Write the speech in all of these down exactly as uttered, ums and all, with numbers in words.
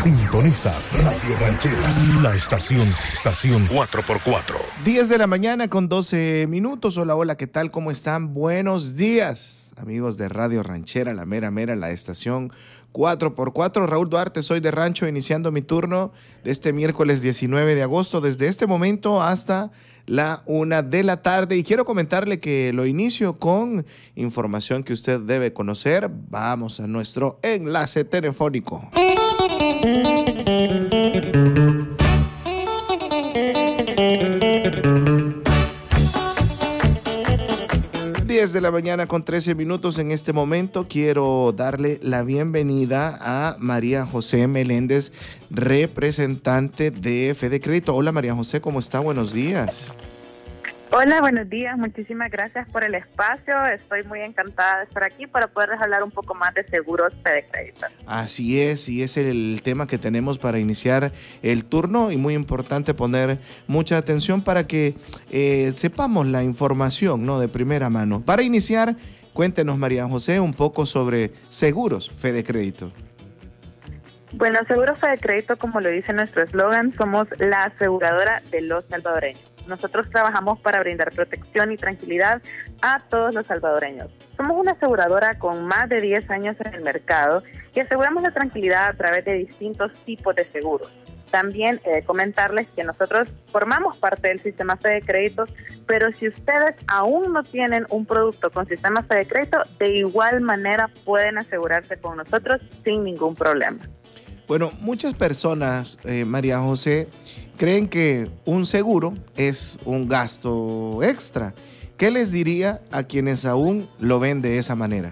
Sintonizas Radio Ranchera, la estación, estación cuatro por cuatro. diez de la mañana con doce minutos. Hola, hola, ¿qué tal? ¿Cómo están? Buenos días, amigos de Radio Ranchera, la mera mera, la estación cuatro por cuatro. Raúl Duarte, soy de Rancho, iniciando mi turno de este miércoles diecinueve de agosto, desde este momento hasta la una de la tarde. Y quiero comentarle que lo inicio con información que usted debe conocer. Vamos a nuestro enlace telefónico. diez de la mañana con trece minutos. En este momento quiero darle la bienvenida a María José Meléndez, representante de Fede Crédito. Hola María José, ¿cómo está? Buenos días. Hola, buenos días. Muchísimas gracias por el espacio. Estoy muy encantada de estar aquí para poderles hablar un poco más de seguros Fede Crédito. Así es, y es el tema que tenemos para iniciar el turno, y muy importante poner mucha atención para que eh, sepamos la información, ¿no?, de primera mano. Para iniciar, cuéntenos, María José, un poco sobre seguros Fede Crédito. Bueno, Seguros Fede Crédito, como lo dice nuestro eslogan, somos la aseguradora de los salvadoreños. Nosotros trabajamos para brindar protección y tranquilidad a todos los salvadoreños. Somos una aseguradora con más de diez años en el mercado y aseguramos la tranquilidad a través de distintos tipos de seguros. También he de comentarles que nosotros formamos parte del sistema Fede Crédito, pero si ustedes aún no tienen un producto con sistema Fede Crédito, de igual manera pueden asegurarse con nosotros sin ningún problema. Bueno, muchas personas, eh, María José, creen que un seguro es un gasto extra. ¿Qué les diría a quienes aún lo ven de esa manera?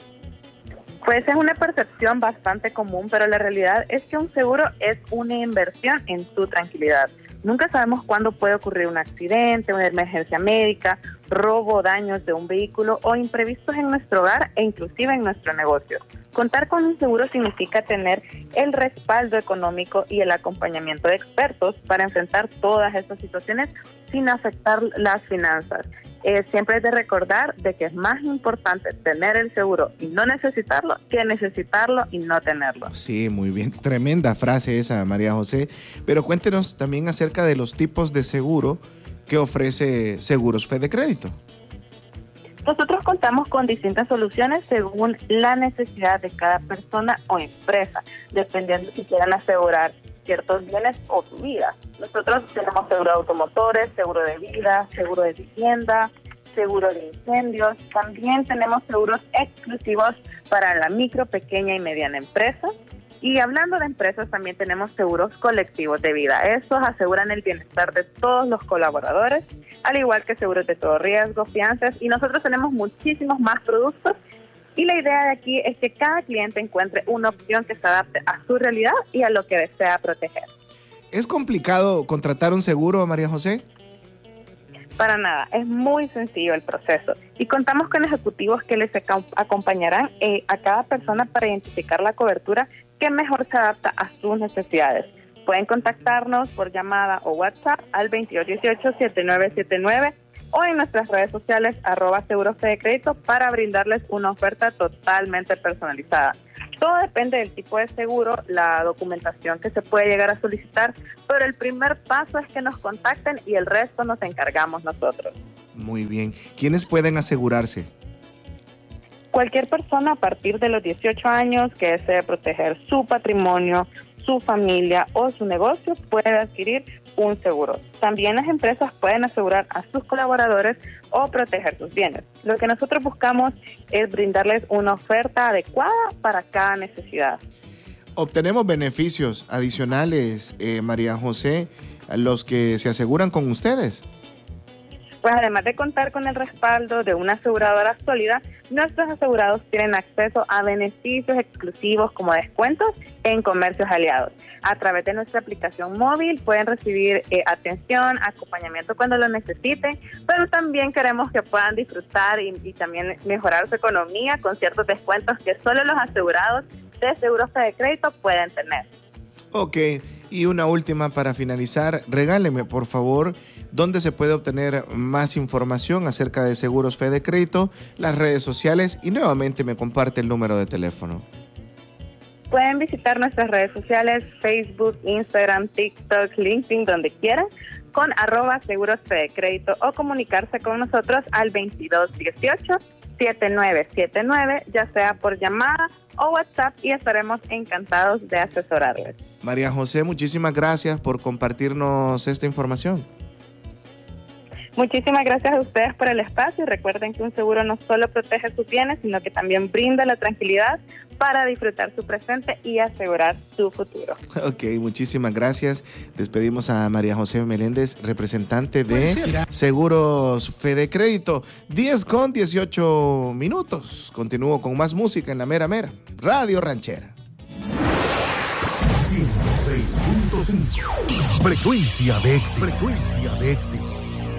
Pues es una percepción bastante común, pero la realidad es que un seguro es una inversión en tu tranquilidad. Nunca sabemos cuándo puede ocurrir un accidente, una emergencia médica, robo, daños de un vehículo o imprevistos en nuestro hogar e inclusive en nuestro negocio. Contar con un seguro significa tener el respaldo económico y el acompañamiento de expertos para enfrentar todas estas situaciones sin afectar las finanzas. Eh, siempre es de recordar de que es más importante tener el seguro y no necesitarlo que necesitarlo y no tenerlo. Sí, muy bien. Tremenda frase esa, María José. Pero cuéntenos también acerca de los tipos de seguro que ofrece Seguros Fede Crédito. Nosotros contamos con distintas soluciones según la necesidad de cada persona o empresa, dependiendo si quieran asegurar ciertos bienes o su vida. Nosotros tenemos seguro de automotores, seguro de vida, seguro de vivienda, seguro de incendios. También tenemos seguros exclusivos para la micro, pequeña y mediana empresa. Y hablando de empresas, también tenemos seguros colectivos de vida. Estos aseguran el bienestar de todos los colaboradores, al igual que seguros de todo riesgo, fianzas, y nosotros tenemos muchísimos más productos. Y la idea de aquí es que cada cliente encuentre una opción que se adapte a su realidad y a lo que desea proteger. ¿Es complicado contratar un seguro, María José? Para nada, es muy sencillo el proceso y contamos con ejecutivos que les acompañarán eh, a cada persona para identificar la cobertura que mejor se adapta a sus necesidades. Pueden contactarnos por llamada o WhatsApp al veintidós dieciocho, setenta y nueve setenta y nueve o en nuestras redes sociales arroba Seguros Fede Crédito para brindarles una oferta totalmente personalizada. Todo depende del tipo de seguro, la documentación que se puede llegar a solicitar, pero el primer paso es que nos contacten y el resto nos encargamos nosotros. Muy bien. ¿Quiénes pueden asegurarse? Cualquier persona a partir de los dieciocho años que desee proteger su patrimonio, su familia o su negocio puede adquirir un seguro. También las empresas pueden asegurar a sus colaboradores o proteger sus bienes. Lo que nosotros buscamos es brindarles una oferta adecuada para cada necesidad. Obtenemos beneficios adicionales, eh, María José, a los que se aseguran con ustedes. Pues además de contar con el respaldo de una aseguradora sólida, nuestros asegurados tienen acceso a beneficios exclusivos como descuentos en comercios aliados. A través de nuestra aplicación móvil pueden recibir eh, atención, acompañamiento cuando lo necesiten, pero también queremos que puedan disfrutar y, y también mejorar su economía con ciertos descuentos que solo los asegurados de Seguros Fede Crédito pueden tener. Ok, y una última para finalizar. Regáleme, por favor, dónde se puede obtener más información acerca de Seguros Fede Crédito, las redes sociales y nuevamente me comparte el número de teléfono. Pueden visitar nuestras redes sociales, Facebook, Instagram, TikTok, LinkedIn, donde quieran, con arroba seguros de crédito o comunicarse con nosotros al veintidós dieciocho, setenta y nueve setenta y nueve, ya sea por llamada o WhatsApp, y estaremos encantados de asesorarles. María José, muchísimas gracias por compartirnos esta información. Muchísimas gracias a ustedes por el espacio y recuerden que un seguro no solo protege sus bienes, sino que también brinda la tranquilidad para disfrutar su presente y asegurar su futuro. Ok, muchísimas gracias. Despedimos a María José Meléndez, representante de Seguros Fede Crédito. diez con dieciocho minutos. Continúo con más música en la mera mera. Radio Ranchera. ciento seis punto cinco. Frecuencia de éxito. Frecuencia de éxitos.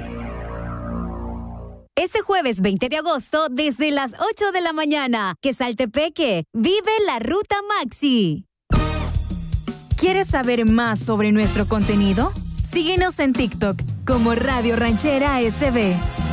Este jueves veinte de agosto, desde las ocho de la mañana, Quesaltepeque, vive la Ruta Maxi. ¿Quieres saber más sobre nuestro contenido? Síguenos en TikTok como Radio Ranchera S B.